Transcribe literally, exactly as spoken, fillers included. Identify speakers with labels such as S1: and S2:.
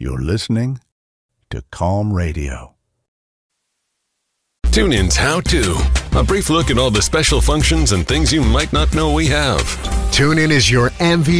S1: You're listening to Calm Radio.
S2: TuneIn's How To. A brief look at all the special functions and things you might not know we have.
S3: TuneIn is your M V